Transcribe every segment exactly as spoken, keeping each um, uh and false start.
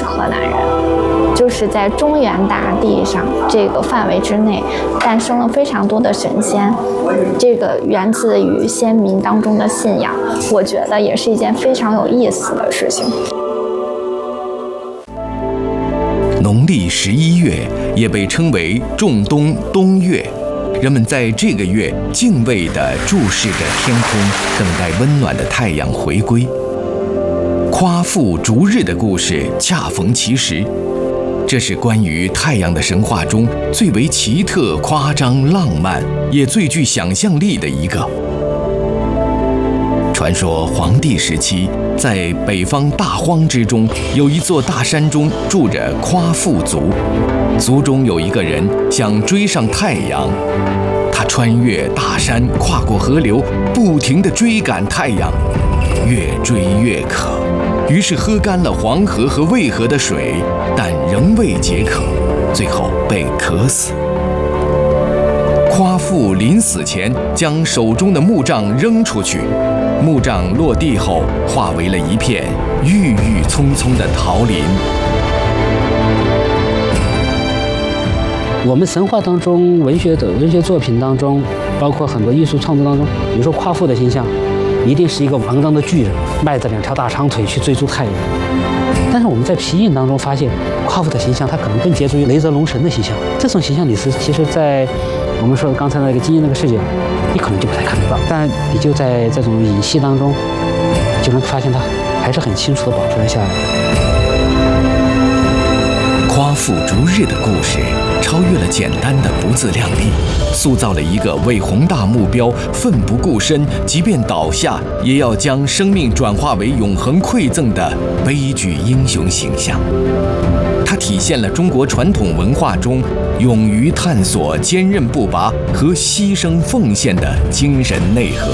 河南人，就是在中原大地上这个范围之内诞生了非常多的神仙，这个源自于先民当中的信仰，我觉得也是一件非常有意思的事情。 农历十一月也被称为仲冬冬月，人们在这个月敬畏地注视着天空，等待温暖的太阳回归。夸父逐日的故事恰逢其时，这是关于太阳的神话中最为奇特、夸张、浪漫，也最具想象力的一个。传说黄帝时期，在北方大荒之中，有一座大山中住着夸父族，族中有一个人想追上太阳，他穿越大山，跨过河流，不停地追赶太阳，越追越渴，于是喝干了黄河和渭河的水，但仍未解渴，最后被渴死。夸父临死前将手中的木杖扔出去，木杖落地后化为了一片郁郁葱葱的桃林。 我们神话当中、文学的文学作品当中，包括很多艺术创作当中，比如说夸父的形象，一定是一个庞大的巨人，迈着两条大长腿去追逐太阳。但是我们在皮影当中发现，夸父的形象他可能更接近于雷泽龙神的形象。这种形象你是其实在我们说的刚才那个基因那个世界，你可能就不太看得到，但你就在这种影戏当中，就能发现它还是很清楚地保存了下来。 夸父逐日的故事超越了简单的不自量力，塑造了一个为宏大目标奋不顾身，即便倒下也要将生命转化为永恒馈赠的悲剧英雄形象。它体现了中国传统文化中勇于探索、坚韧不拔和牺牲奉献的精神内核。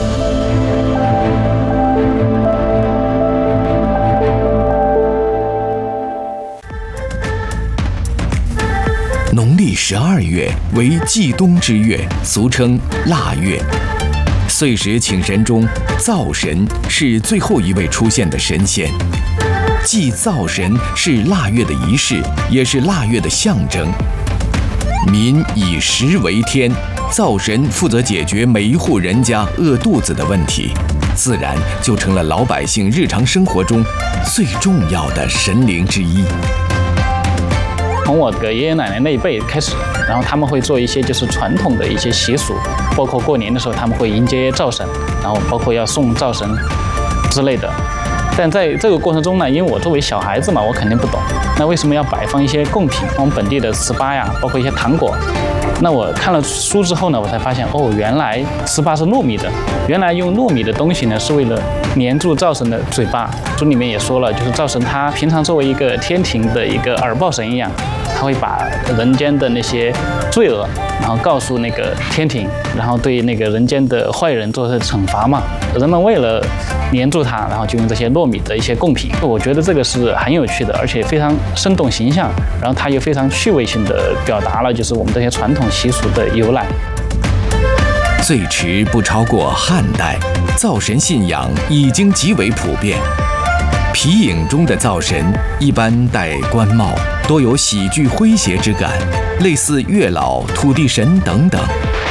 农历十二月为祭冬之月，俗称腊月。岁时请神中，灶神是最后一位出现的神仙。祭灶神是腊月的仪式，也是腊月的象征。民以食为天，灶神负责解决每一户人家饿肚子的问题，自然就成了老百姓日常生活中最重要的神灵之一。 从我的爷爷奶奶那一辈开始，然后他们会做一些就是传统的一些习俗，包括过年的时候他们会迎接灶神，然后包括要送灶神之类的。但在这个过程中呢，因为我作为小孩子嘛，我肯定不懂，那为什么要摆放一些贡品，我们本地的糍粑呀，包括一些糖果。那我看了书之后呢，我才发现哦，原来糍粑是糯米的，原来用糯米的东西呢是为了黏住灶神的嘴巴。书里面也说了，就是灶神他平常作为一个天庭的一个耳报神一样，他会把人间的那些罪恶，然后告诉那个天庭，然后对那个人间的坏人做出惩罚嘛。人们为了黏住它，然后就用这些糯米的一些贡品。我觉得这个是很有趣的，而且非常生动形象，然后它又非常趣味性的表达了就是我们这些传统习俗的由来。 最迟不超过汉代，灶神信仰已经极为普遍。皮影中的灶神一般戴官帽，多有喜剧诙谐之感，类似月老、土地神等等。